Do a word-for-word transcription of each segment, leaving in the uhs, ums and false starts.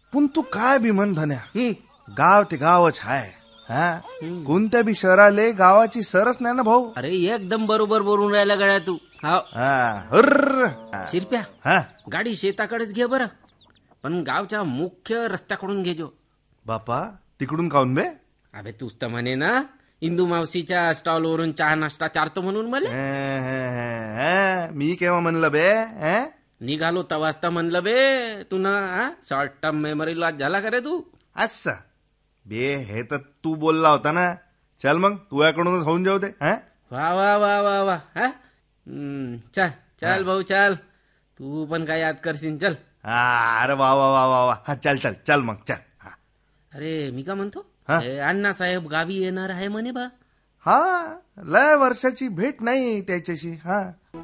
पण तू काय बी म्हण धन्या, हम्म. गाव ते गावच हाय. हा कोणत्या बी शहराले गावाची सरच नाही ना भाऊ. अरे एकदम बरोबर बोलून राहिला गड्या तू. हाव. हा हुर्र. शिरप्या, हा गाडी शेताकडेच घे बरं, पण गावच्या मुख्य रस्त्याकडून घे जो. बापा तिकडून काऊन बे? अबे तूच तर म्हणे ना इंदू मावशीच्या स्टॉल वरून चहा नाश्ता चारतो म्हणून मला. हे, हे, हे, हे, मी केव्हा म्हणलं बे? हे? निघालो तवास्ता म्हणलं बे तू ना. शॉर्ट टर्म मेमरी लॉस झाला का रे तू? असं बे, हे तर तू बोलला होता ना. चल मग तुझ्याकडूनच होऊन जाऊ दे. हा वा वा वा वा वा. हा हम्म, चल चल भाऊ चल, तू पण काय याद करशील. चल. हा, अरे वा वा वा वा वा. हा चल चल चल मग चल. हा अरे मी का म्हणतो, हा? हे अण्णासाहेब गावी येणार आहे म्हणे बा. हा लय वर्षाची भेट नाही त्याच्याशी. हा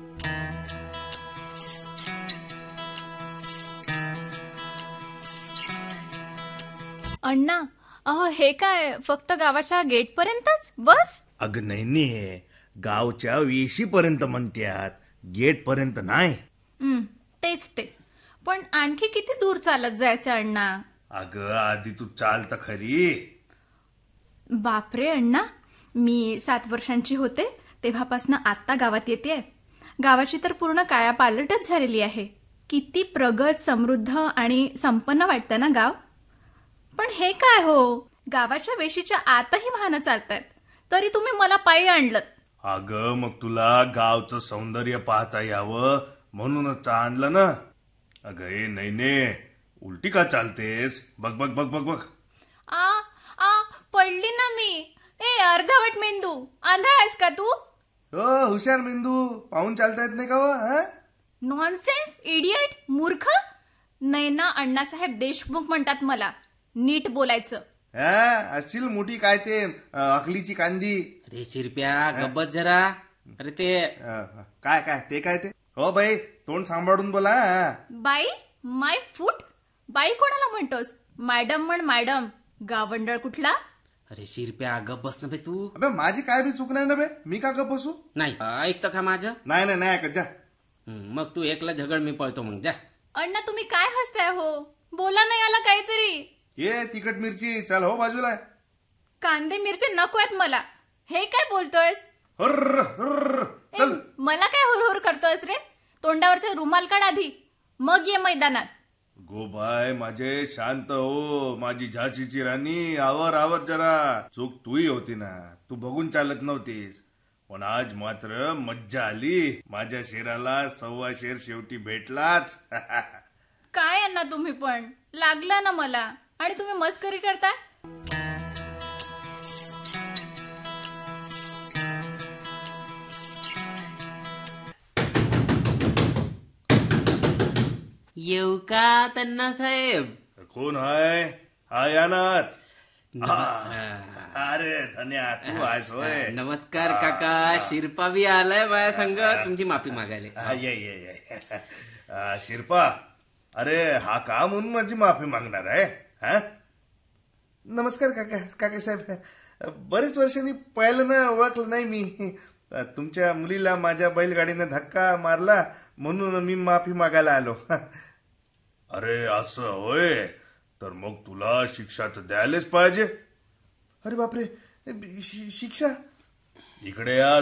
अण्णा, अहो हे काय फक्त गावाच्या गेट पर्यंतच बस? अग नाही नाही, गावच्या वेशी पर्यंत म्हणतात, गेट पर्यंत नाही. हं, तेच ते. पण आणखी किती दूर चालत जायचं अण्णा? अग आधी तू चाल तर खरी. बापरे अण्णा, मी सात वर्षांची होते तेव्हापासून आत्ता गावात येते. गावाची तर पूर्ण कायापालटच झालेली आहे. किती प्रगत, समृद्ध आणि संपन्न वाटतं ना गाव. पण हे काय हो, गावाच्या वेशीच्या आतही वाहनं चालतात, तरी तुम्ही मला पायी आणलं. अग मग तुला गावचं सौंदर्य पाहता यावं म्हणूनच आणलं ना. अग ए नाही ने, उलटी का चालतेस? बघ बघ बघ बघ बघ. आ आ पडली ना मी. ए अर्धवट मेंदू, आंधळा आहेस का तू? हो हुशार मेंदू, पाहून चालता येत नाही का व? नॉनसेन्स, इडियट, मूर्ख. नैना अण्णासाहेब देशमुख म्हणतात मला. नीट बोलायचं. हा असशील मोठी काय ते अकलीची कांदी. अरे शिरप्या गब्बत जरा. अरे ते अ, काय काय ते काय ते? हो बाई तोंड सांभाळून बोला. बाई, माय फूट. बाई कोणाला म्हणतोस? मॅडम म्हण मॅडम. गावंडळ कुठला? अरे शिरप्या गप बस ना बे तू. अबे माझी काय बी चूक नाही ना बे, मी का गप बसू? नाही ऐकतं का माझं? नाही नाही नाही ऐकत जा. हं, मग तू एकला झगड, मी पळतो मग. जा. अण्णा तुम्ही काय हसताय हो? बोला नाही आला काहीतरी. ये तिखट मिरची चल हो बाजूला. कांदे मिरची नको आहेत मला. हे काय बोलतोयस? हुर्र हुर्र ए, चल. मला काय हुरहुर करतोयस रे? तोंडावरचे रुमाल काढ आधी, मग ये मैदानात. गो बाय माझे, शांत हो माझी झाशीची राणी. आवर आवर जरा. चूक तूही होती ना, तू बघून चालत नव्हतीस. पण आज मात्र मज्जा आली. माझ्या शेराला सव्वा शेर शेवटी भेटलाच. काय अण्णा तुम्ही पण, लागला ना मला. आणि तुम्ही मस्करी करताय. येऊ का त्यांना साहेब? कोण हाय? हाय अनाथ. न- अरे धन्या तू आहेस होय. नमस्कार काका. शिरपा बी आलाय माझ्या संग तुमची माफी मागायला. हा, ये ये ये. आ, शिरपा, अरे हा का म्हणून माझी माफी मागणार आहे? हा नमस्कार काका. काका साहेब, बरेच वर्षांनी पाहिलं ना, ओळखलं नाही मी. तुमच्या मुलीला माझ्या बैलगाडीने धक्का मारला म्हणून मी माफी मागायला आलो. अरे असं होय, तर मग तुला शिक्षा तर द्यायलाच पाहिजे. अरे बापरे, शि- शिक्षा? इकडे या